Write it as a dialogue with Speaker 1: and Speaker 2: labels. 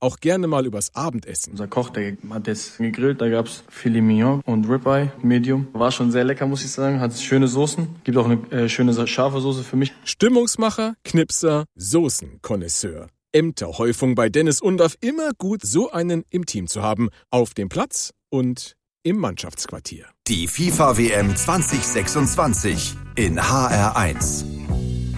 Speaker 1: auch gerne mal übers Abendessen.
Speaker 2: Unser Koch, der hat jetzt gegrillt, da gab's Filet Mignon und Ribeye, Medium. War schon sehr lecker, muss ich sagen, hat schöne Soßen. Gibt auch eine schöne scharfe Soße für mich.
Speaker 1: Stimmungsmacher, Knipser, Soßenkonnoisseur. Ämterhäufung bei Dennis Undaff, immer gut, so einen im Team zu haben. Auf dem Platz und im Mannschaftsquartier.
Speaker 3: Die FIFA-WM 2026 in HR1.